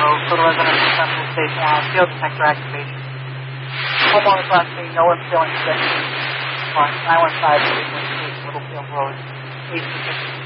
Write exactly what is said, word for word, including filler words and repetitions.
for the residents of Central Station on field detector activation. Homeowners last meeting, no one feeling sick. On nine one five, Littlefield Road, eight six six.